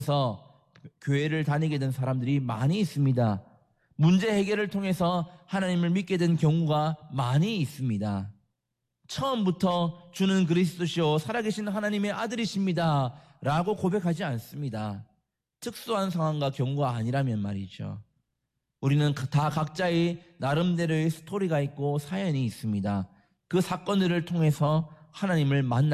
교회를 다니게 된 사람들이 많이 있습니다. 문제 해결을 통해서 하나님을 믿게 된 경우가 많이 있습니다. 처음부터 주는 그리스도시요 살아계신 하나님의 아들이십니다 라고 고백하지 않습니다. 특수한 상황과 경우가 아니라면 말이죠. 우리는 다 각자의 나름대로의 스토리가 있고 사연이 있습니다. 그 사건들을 통해서 하나님을 만나